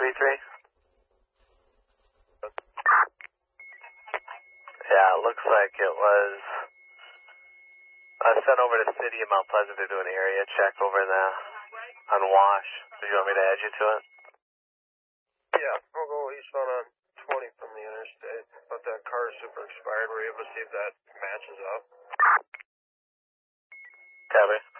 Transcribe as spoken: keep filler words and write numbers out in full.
thirty-three? Yeah, it looks like it was uh, sent over to City of Mount Pleasant to do an area check over the on Wash. Do you want me to add you to it? Yeah, I'll go eastbound on twenty from the interstate, but that car is super expired. We're able to see if that matches up. Copy.